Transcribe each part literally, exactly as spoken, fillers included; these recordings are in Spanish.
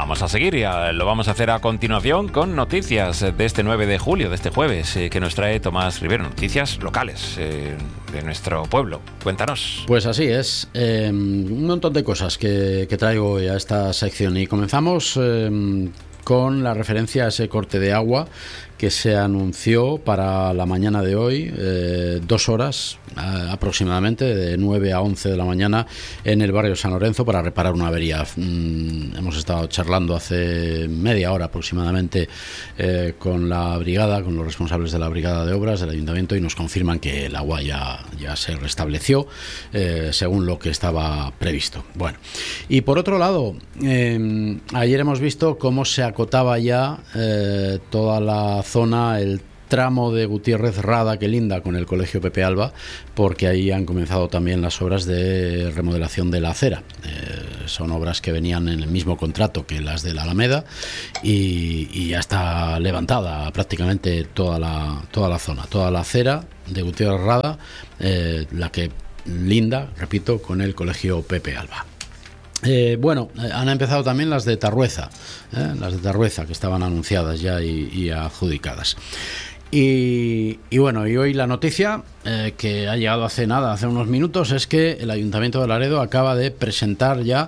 vamos a seguir y a, lo vamos a hacer a continuación con noticias de este nueve de julio, de este jueves, eh, que nos trae Tomás Rivero, noticias locales eh, de nuestro pueblo. Cuéntanos. Pues así es, eh, un montón de cosas que, que traigo hoy a esta sección y comenzamos eh, con la referencia a ese corte de agua que se anunció para la mañana de hoy, eh, dos horas eh, aproximadamente, de nueve a once de la mañana, en el barrio San Lorenzo para reparar una avería. Mm, hemos estado charlando hace media hora aproximadamente eh, con la brigada, con los responsables de la brigada de obras del ayuntamiento, y nos confirman que el agua ya, ya se restableció eh, según lo que estaba previsto. Bueno, y por otro lado, eh, ayer hemos visto cómo se acotaba ya eh, toda la zona, el tramo de Gutiérrez Rada que linda con el Colegio Pepe Alba, porque ahí han comenzado también las obras de remodelación de la acera. Eh, son obras que venían en el mismo contrato que las de la Alameda y, y ya está levantada prácticamente toda la, toda la zona, toda la acera de Gutiérrez Rada, eh, la que linda, repito, con el Colegio Pepe Alba. Eh, bueno, eh, han empezado también las de Tarrueza, eh, las de Tarrueza que estaban anunciadas ya y, y adjudicadas. Y, y bueno, y hoy la noticia eh, que ha llegado hace nada, hace unos minutos, es que el Ayuntamiento de Laredo acaba de presentar ya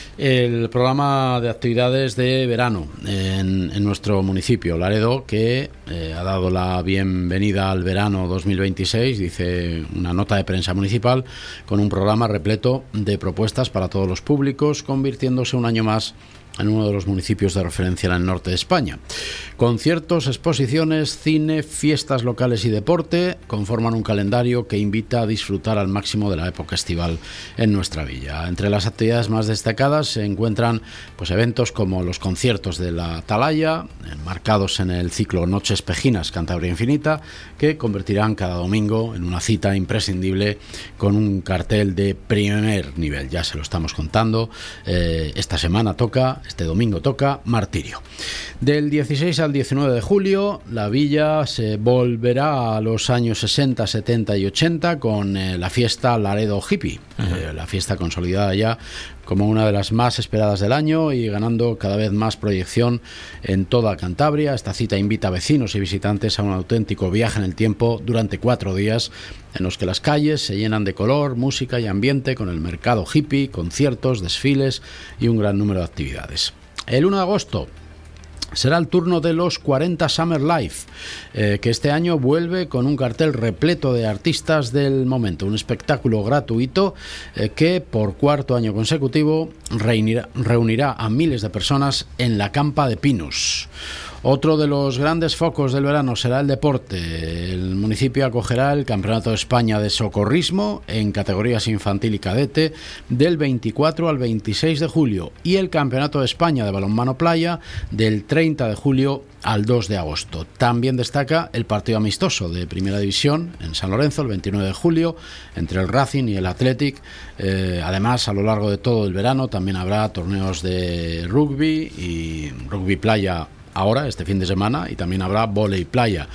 el programa de actividades de verano en, en nuestro municipio, Laredo, que eh, ha dado la bienvenida al verano dos mil veintiséis, dice una nota de prensa municipal, con un programa repleto de propuestas para todos los públicos, convirtiéndose un año más en uno de los municipios de referencia en el norte de España. Conciertos, exposiciones, cine, fiestas locales y deporte conforman un calendario que invita a disfrutar al máximo de la época estival en nuestra villa. Entre las actividades más destacadas se encuentran pues eventos como los conciertos de la Atalaya, enmarcados en el ciclo Noches Pejinas Cantabria Infinita, que convertirán cada domingo en una cita imprescindible con un cartel de primer nivel. Ya se lo estamos contando. Eh, esta semana toca Este domingo toca Martirio. Del dieciséis al diecinueve de julio, la villa se volverá a los años sesenta, setenta y ochenta con eh, la fiesta Laredo Hippie, eh, la fiesta consolidada ya como una de las más esperadas del año y ganando cada vez más proyección en toda Cantabria. Esta cita invita a vecinos y visitantes a un auténtico viaje en el tiempo durante cuatro días en los que las calles se llenan de color, música y ambiente, con el mercado hippie, conciertos, desfiles y un gran número de actividades. El uno de agosto será el turno de los cuarenta Summer Life, eh, que este año vuelve con un cartel repleto de artistas del momento, un espectáculo gratuito eh, que por cuarto año consecutivo reunirá, reunirá a miles de personas en la Campa de Pinos. Otro de los grandes focos del verano será el deporte. El municipio acogerá el Campeonato de España de Socorrismo en categorías infantil y cadete del veinticuatro al veintiséis de julio y el Campeonato de España de Balonmano Playa del treinta de julio al dos de agosto. También destaca el partido amistoso de Primera División en San Lorenzo el veintinueve de julio entre el Racing y el Athletic. Eh, además, a lo largo de todo el verano también habrá torneos de rugby y rugby playa ahora, este fin de semana, y también habrá vóley playa,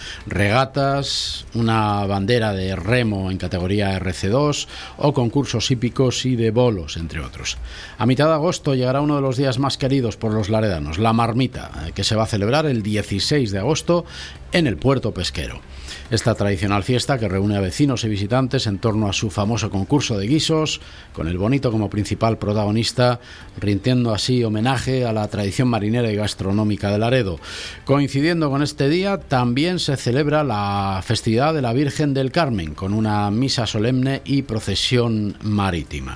regatas, una bandera de remo en categoría R C dos o concursos hípicos y de bolos, entre otros. A mitad de agosto llegará uno de los días más queridos por los laredanos, la Marmita, que se va a celebrar el dieciséis de agosto en el Puerto Pesquero. Esta tradicional fiesta, que reúne a vecinos y visitantes en torno a su famoso concurso de guisos, con el bonito como principal protagonista, rindiendo así homenaje a la tradición marinera y gastronómica de Laredo. Coincidiendo con este día, también se celebra la festividad de la Virgen del Carmen, con una misa solemne y procesión marítima.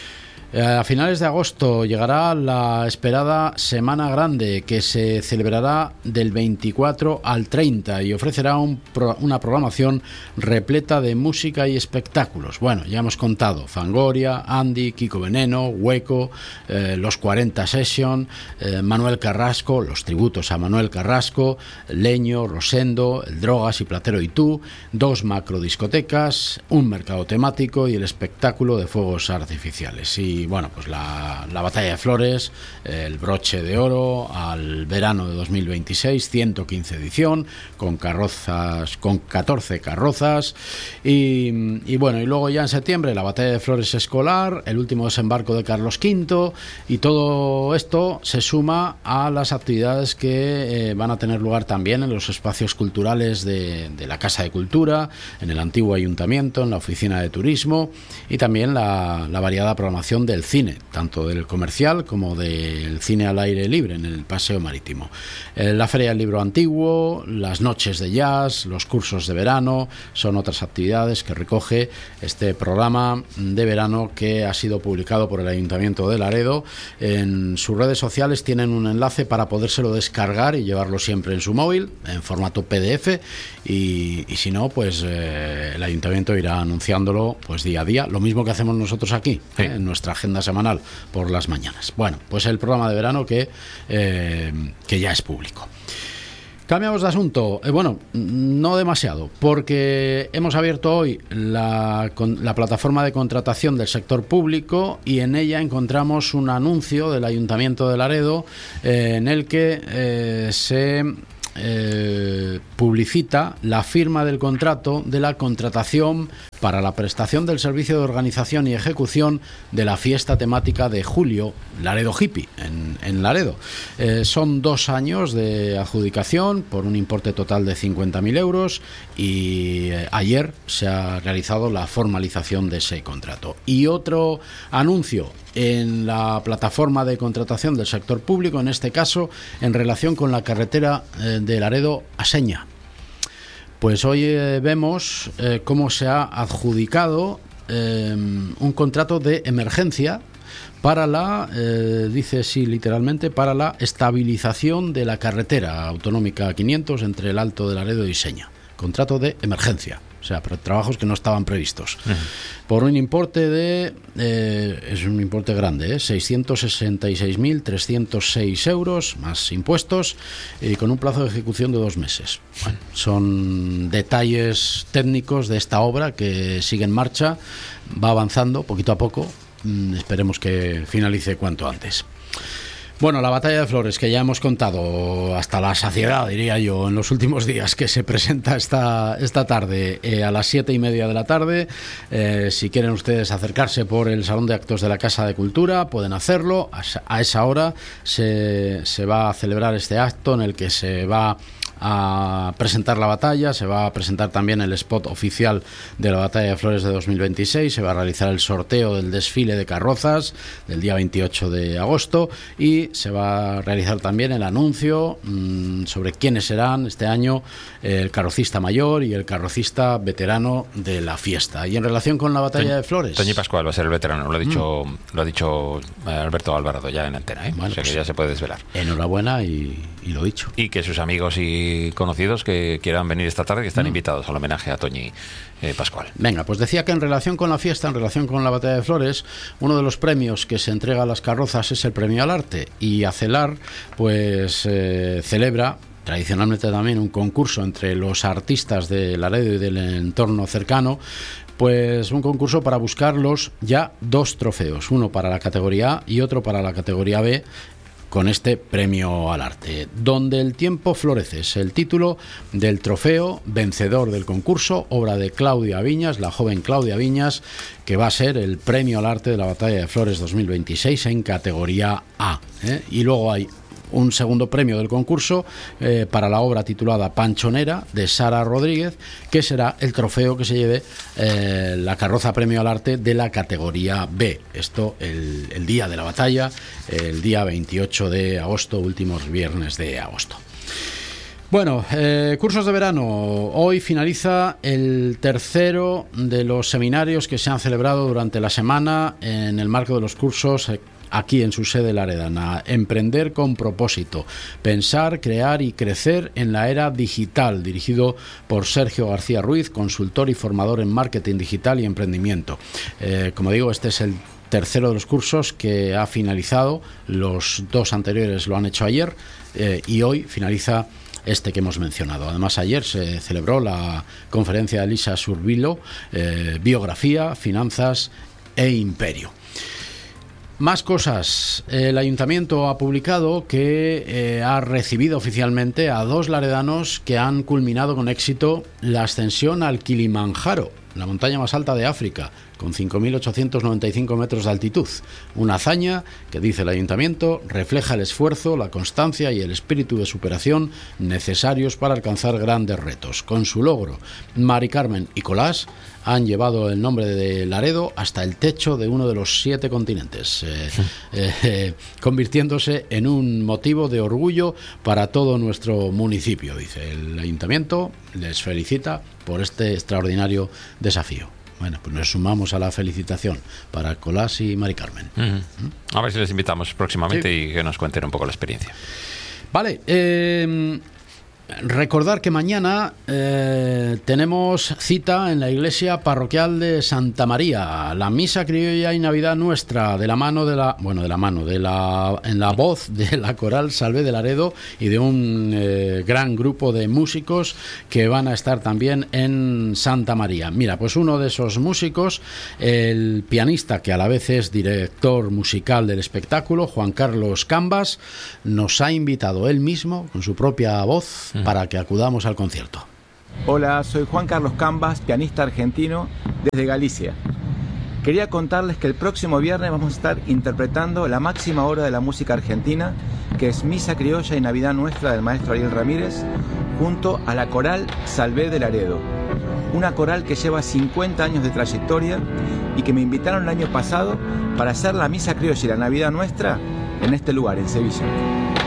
A finales de agosto llegará la esperada Semana Grande, que se celebrará del veinticuatro al treinta y ofrecerá un pro, una programación repleta de música y espectáculos. Bueno, ya hemos contado Fangoria, Andy, Kiko Veneno, Hueco, eh, los cuarenta Session, eh, Manuel Carrasco, los tributos a Manuel Carrasco, Leño, Rosendo, el Drogas y Platero y tú, dos macrodiscotecas, un mercado temático y el espectáculo de fuegos artificiales. Y y bueno, pues la, la Batalla de Flores, el broche de oro al verano de dos mil veintiséis, ciento quince edición, con carrozas, con catorce carrozas, y, y bueno, y luego ya en septiembre la Batalla de Flores escolar, el último desembarco de Carlos quinto, y todo esto se suma a las actividades que eh, van a tener lugar también en los espacios culturales de, de la Casa de Cultura, en el antiguo ayuntamiento, en la oficina de turismo, y también la, la variada programación del cine, tanto del comercial como del cine al aire libre en el Paseo Marítimo. Eh, la Feria del Libro Antiguo, las noches de jazz, los cursos de verano, son otras actividades que recoge este programa de verano que ha sido publicado por el Ayuntamiento de Laredo. En sus redes sociales tienen un enlace para podérselo descargar y llevarlo siempre en su móvil, en formato P D F, y, y si no, pues eh, el Ayuntamiento irá anunciándolo pues día a día, lo mismo que hacemos nosotros aquí, sí. eh, en nuestra agenda semanal por las mañanas. Bueno, pues el programa de verano que, eh, que ya es público. Cambiamos de asunto, eh, bueno, no demasiado, porque hemos abierto hoy la, con, la plataforma de contratación del sector público, y en ella encontramos un anuncio del Ayuntamiento de Laredo eh, en el que eh, se eh, publicita la firma del contrato de la contratación para la prestación del servicio de organización y ejecución de la fiesta temática de julio, Laredo Hippie, en, en Laredo. Eh, son dos años de adjudicación por un importe total de cincuenta mil euros, y eh, ayer se ha realizado la formalización de ese contrato. Y otro anuncio en la plataforma de contratación del sector público, en este caso en relación con la carretera eh, de Laredo a Seña. Pues hoy eh, vemos eh, cómo se ha adjudicado eh, un contrato de emergencia para la, eh, dice sí literalmente, para la estabilización de la carretera autonómica quinientos entre el Alto de Laredo y Seña. Contrato de emergencia, o sea, para trabajos que no estaban previstos. Uh-huh. Por un importe de, eh, es un importe grande, ¿eh? seiscientos sesenta y seis mil trescientos seis euros, más impuestos, y con un plazo de ejecución de dos meses. Bueno, son detalles técnicos de esta obra que sigue en marcha, va avanzando poquito a poco, mm, esperemos que finalice cuanto antes. Bueno, la Batalla de Flores, que ya hemos contado hasta la saciedad, diría yo, en los últimos días, que se presenta esta, esta tarde eh, a las siete y media de la tarde. Eh, si quieren ustedes acercarse por el Salón de Actos de la Casa de Cultura, pueden hacerlo. A, a esa hora se, se va a celebrar este acto en el que se va a presentar la batalla, se va a presentar también el spot oficial de la Batalla de Flores de dos mil veintiséis, se va a realizar el sorteo del desfile de carrozas del día veintiocho de agosto, y se va a realizar también el anuncio mmm, sobre quiénes serán este año el carrocista mayor y el carrocista veterano de la fiesta. Y en relación con la Batalla Toñ, de Flores, Toñi Pascual va a ser el veterano, lo ha dicho, mm. lo ha dicho Alberto Alvarado ya en antena, ¿eh? Bueno, o sea, pues, que ya se puede desvelar. Enhorabuena y, y lo dicho. Y que sus amigos y conocidos que quieran venir esta tarde, que están mm. invitados al homenaje a Toñi eh, Pascual. Venga, pues decía que en relación con la fiesta, en relación con la Batalla de Flores, uno de los premios que se entrega a las carrozas es el premio al arte, y Acelar pues eh, celebra tradicionalmente también un concurso entre los artistas de Laredo y del entorno cercano, pues un concurso para buscar los ya dos trofeos, uno para la categoría A y otro para la categoría B, con este premio al arte. Donde el tiempo florece es el título del trofeo vencedor del concurso, obra de Claudia Viñas, la joven Claudia Viñas, que va a ser el premio al arte de la Batalla de Flores dos mil veintiséis en categoría A, ¿eh? Y luego hay un segundo premio del concurso eh, para la obra titulada Panchonera, de Sara Rodríguez, que será el trofeo que se lleve eh, la carroza premio al arte de la categoría B. Esto el, el día de la batalla, el día veintiocho de agosto, últimos viernes de agosto. Bueno, eh, cursos de verano. Hoy finaliza el tercero de los seminarios que se han celebrado durante la semana en el marco de los cursos eh, aquí en su sede laredana. Emprender con propósito, pensar, crear y crecer en la era digital, dirigido por Sergio García Ruiz, consultor y formador en marketing digital y emprendimiento. Eh, como digo, este es el tercero de los cursos que ha finalizado. Los dos anteriores lo han hecho ayer eh, y hoy finaliza este que hemos mencionado. Además, ayer se celebró la conferencia de Elisa Surbilo, eh, Biografía, Finanzas e Imperio. Más cosas. El ayuntamiento ha publicado que eh, ha recibido oficialmente a dos laredanos que han culminado con éxito la ascensión al Kilimanjaro, la montaña más alta de África, con cinco mil ochocientos noventa y cinco metros de altitud. Una hazaña que, dice el ayuntamiento, refleja el esfuerzo, la constancia y el espíritu de superación necesarios para alcanzar grandes retos. Con su logro, Mari Carmen y Colás han llevado el nombre de Laredo hasta el techo de uno de los siete continentes, eh, eh, eh, convirtiéndose en un motivo de orgullo para todo nuestro municipio, dice el ayuntamiento. Les felicita por este extraordinario desafío. Bueno, pues nos sumamos a la felicitación para Colás y Mari Carmen. Uh-huh. ¿Mm? A ver si les invitamos próximamente, sí, y que nos cuenten un poco la experiencia. Vale, eh... recordar que mañana eh, tenemos cita en la iglesia parroquial de Santa María, la misa criolla y Navidad nuestra, de la mano de la, bueno, de la mano, de la, en la voz de la coral Salvé de Laredo y de un eh, gran grupo de músicos que van a estar también en Santa María. Mira, pues uno de esos músicos, el pianista que a la vez es director musical del espectáculo, Juan Carlos Cambas, nos ha invitado él mismo con su propia voz para que acudamos al concierto. Hola, soy Juan Carlos Cambas, pianista argentino desde Galicia. Quería contarles que el próximo viernes vamos a estar interpretando la máxima obra de la música argentina, que es Misa Criolla y Navidad Nuestra del maestro Ariel Ramírez, junto a la coral Salvé de Laredo. Una coral que lleva cincuenta años de trayectoria y que me invitaron el año pasado para hacer la Misa Criolla y la Navidad Nuestra en este lugar, en Sevilla.